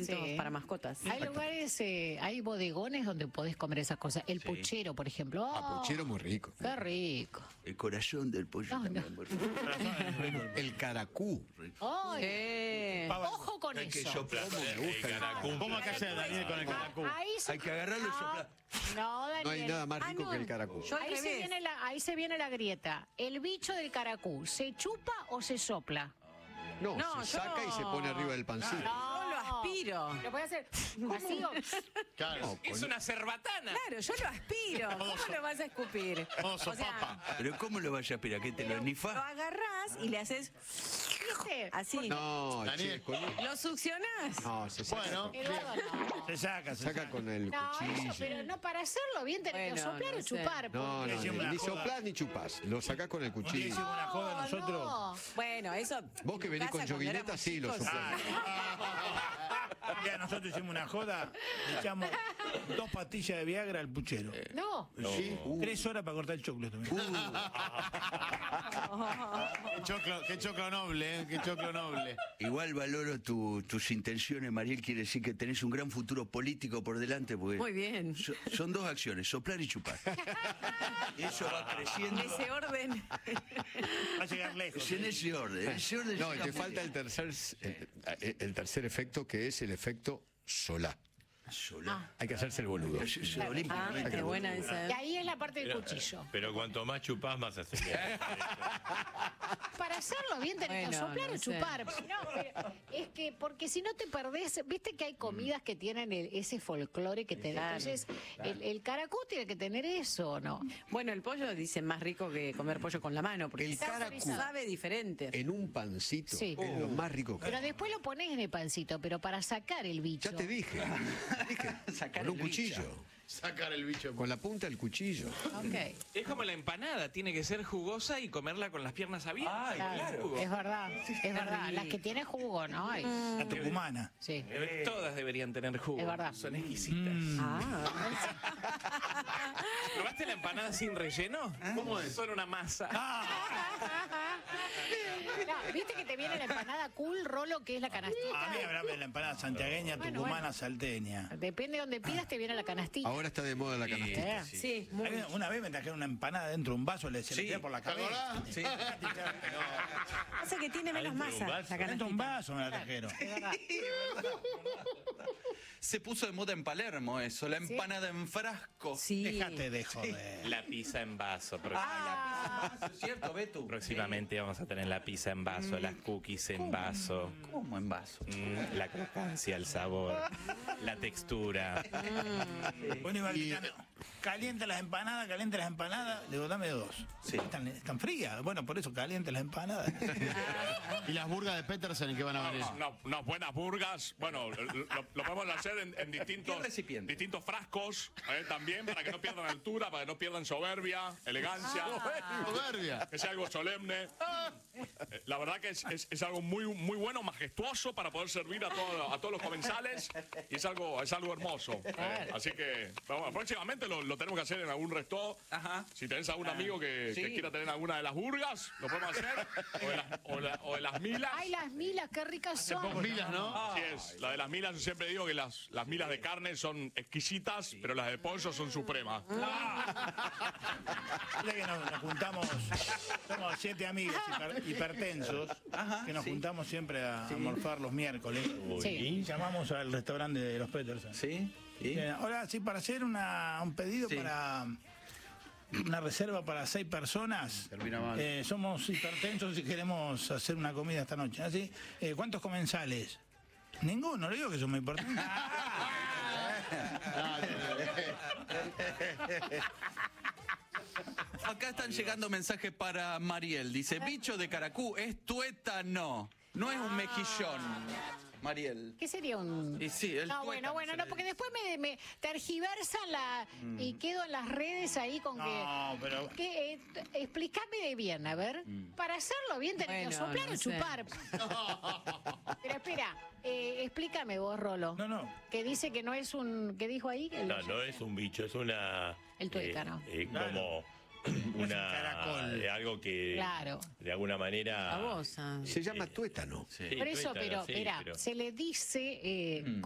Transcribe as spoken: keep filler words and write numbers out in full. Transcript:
alimentos Sí. para mascotas. Hay lugares, eh, hay bodegones donde podés comer esas cosas. El Sí. puchero, por ejemplo. Ah, ¡Oh! puchero muy rico. Qué rico. El corazón del pollo No, también. no. muy rico. El caracú. ¡Ay! Eh, Ojo con Hay que eso. soplar. ¿Cómo me gusta el caracú? ¿Cómo hay que hacer, Daniel, con el caracú? Ah, Ahí se- Hay que agarrarlo y No, soplar. No, Daniel. No hay nada más Ah, rico no. que el caracú. Yo al Ahí se, revés. viene la, ahí se viene la grieta. ¿El bicho del caracú se chupa o se sopla? No, No, se yo saca y se no. pone arriba del pancito. Yo lo aspiro. Lo puede hacer así o... Claro. Es una cerbatana. Claro, yo lo aspiro. ¿Cómo lo vas a escupir? Oso O sea, papa. Pero ¿cómo lo vaya a aspirar? ¿Qué te lo Lo nifás? agarrás y le haces ¿Viste? así. No, Daniel. che, con- Lo succionás. no, se saca, Bueno, Eduardo, no. se saca, se saca saca. con el No, cuchillo. eso, pero no, para hacerlo bien tenés que Bueno, soplar no o sé. chupar. No, porque- no, Hicimos ni, una ni joda. soplás ni chupás. Lo sacás con el Un día cuchillo. hicimos una joda nosotros. No. Bueno, eso. Vos en que tu venís casa, con cuando yoguineta, éramos sí, lo chicos, soplás. Un día nosotros hicimos una joda, le echamos dos pastillas de Viagra al puchero. No. Sí, tres horas para cortar el choclo también. Qué choclo, qué choclo noble, ¿eh? Qué choclo noble. Igual valoro tu- tus intenciones, Mariel. Quiere decir que tenés un gran futuro político por delante. Porque Muy bien. so- son dos acciones, soplar y chupar. Y eso va creciendo. En ese orden. Va a llegar lejos. Es en ese orden. En ese orden No, y te llegamos. falta el tercer, el, el tercer efecto, que es el efecto solá. Solá. Hay que hacerse el boludo. Eso es Ah, olímpicamente. qué buena esa. Y ahí es la parte del cuchillo. Pero cuanto más chupás, más haces bien. Para hacerlo bien tenés que Bueno, soplar no o sé. chupar. No, pero es que porque si no te perdés, viste que hay comidas que tienen el- ese folclore que te Claro, entonces el, el caracú tiene que tener eso, ¿no? Bueno, el pollo dicen más rico que comer pollo con la mano, porque El caracú. sabe diferente. En un pancito. Sí. Es lo más rico que Pero hay. después lo pones en el pancito, pero para sacar el bicho. Ya te dije. dije Sacar con un el bicho. cuchillo. Sacar el bicho. Con la punta del cuchillo. Ok. Es como la empanada, tiene que ser jugosa y comerla con las piernas abiertas. Ay, Claro, es verdad, es verdad. Las que tienen jugo, ¿no? Ay, La tucumana. sí. Eh, Todas deberían tener jugo. Es verdad. Son exquisitas. Ah, ¿Probaste la empanada sin relleno? ¿Cómo es? Son una masa. No, ¿viste que te viene la empanada cool, Rolo, que es la A mí canastita? hablame de la empanada santiagueña, Bueno, tucumana, bueno. salteña. Depende de donde pidas, te viene la canastita. Ahora está de moda la canastita. Eh, sí, muy Una- Una vez me trajeron una empanada dentro de un vaso, le se le Sí. tiré por la cabeza. Sí. Pasa que tiene menos Adentro de un masa vaso. la Dentro de un canastita. vaso me la trajeron. Es verdad. Se puso de moda en Palermo eso, la empanada en frasco. Sí. Dejate de joder. La pizza en vaso. pro- Ah, la pizza en vaso, ¿es cierto, Betu? Próximamente vamos a tener la pizza en vaso, las cookies en vaso, ¿Cómo en vaso? mm, la crocancia, el sabor, la textura. Bueno, iba gritando, caliente las empanadas, caliente las empanadas. Le digo, dame dos. Sí. Están, están frías. Bueno, por eso caliente las empanadas. ¿Y las burgas de Petersen en qué van a venir? No, unas buenas burgas. Bueno, lo, lo podemos hacer en, en distintos, ¿Qué recipiente? distintos frascos eh, también para que no pierdan altura, para que no pierdan soberbia, elegancia. Soberbia. Que sea algo solemne. Eh, La verdad que es, es- es algo muy, muy bueno, majestuoso para poder servir a, todo- a todos los comensales y es algo, es algo hermoso. Eh, así que bueno, próximamente lo, lo tenemos que hacer en algún resto. Ajá. Si tenés algún amigo que, Sí. que quiera tener alguna de las burgas, lo podemos hacer. O de las, o la- o de las milas. Ay, las milas, qué ricas son. Milas, ¿no? Así es, la de las milas, yo siempre digo que las, las milas de carne son exquisitas, pero las de pollo son supremas. Mira que nos, nos juntamos, somos siete amigos hiper- hipertensos, Ajá, que nos sí. juntamos siempre a, a morfar los miércoles. Sí. Y llamamos al restaurante de los Peterson. ¿Sí? ¿Sí? Eh, Hola, sí, para hacer una, un pedido Sí. para una reserva para seis personas. Termina mal. Eh, somos hipertensos y queremos hacer una comida esta noche. ¿Así? Eh, ¿Cuántos comensales? Ninguno, le digo que son muy importantes. Acá están llegando mensajes para Mariel. Dice, bicho de caracú, es tuétano, no es un mejillón. Mariel. ¿Qué sería un...? Y sí, el no, tuétano bueno, bueno, se no, le porque dice. después me, me tergiversan la... y quedo en las redes ahí con No, que... pero- que, eh, t- explícame de bien, a ver. Para hacerlo bien tenés que Bueno, soplar no o sé. chupar. Pero espera, eh, explícame vos, Rolo. No, no. Que dice que no es un... ¿Qué dijo ahí? El- No, no es un bicho, es una. El tuétano. eh, eh, Claro. como un una. caracol. eh, algo que. Claro. De alguna manera. Babosa. Se llama tuétano. Sí, Por eso, tuétano, pero, sí, espera, pero- se le dice... eh,